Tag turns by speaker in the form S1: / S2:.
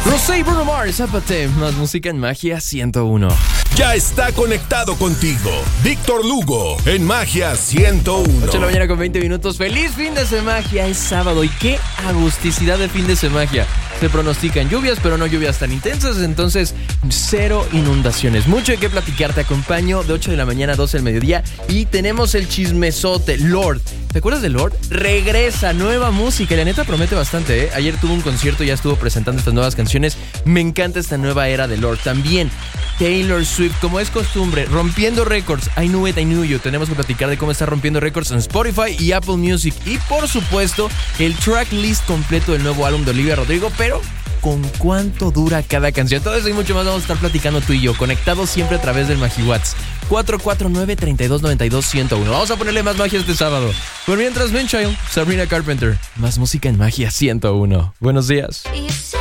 S1: Rosé y Bruno Mars, Zápate, más música en Magia 101.
S2: Ya está conectado contigo, Víctor Lugo, en Magia 101.
S1: 8 de la mañana con 20 minutos. ¡Feliz fin de semana! Es sábado y qué agusticidad de fin de semana. Se pronostican lluvias, pero no lluvias tan intensas, entonces cero inundaciones. Mucho de qué platicar, te acompaño de 8 de la mañana a 12 del mediodía y tenemos el chismesote. Lorde, ¿te acuerdas de Lorde? Regresa, nueva música y la neta promete bastante, ¿eh? Ayer tuvo un concierto y ya estuvo presentando estas nuevas canciones. Me encanta esta nueva era de Lorde. También Taylor Swift, como es costumbre, rompiendo récords. I Knew It, I Knew You. Tenemos que platicar de cómo está rompiendo récords en Spotify y Apple Music. Y por supuesto, el tracklist completo del nuevo álbum de Olivia Rodrigo, pero ¿con cuánto dura cada canción? Todo eso y mucho más vamos a estar platicando tú y yo, conectados siempre a través del MagiWhat's 449-3292-101. Vamos a ponerle más magia este sábado. Pero mientras, Child, Sabrina Carpenter, más música en Magia 101. Buenos días.